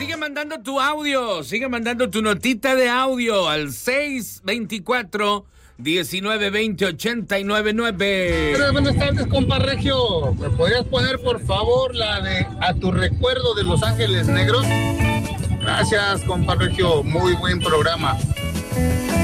sigue mandando tu audio, sigue mandando tu notita de audio al 624-1920-899. Buenas tardes, compa Regio. ¿Me podrías poner, por favor, la de A tu recuerdo de Los Ángeles Negros? Gracias, compa Regio. Muy buen programa.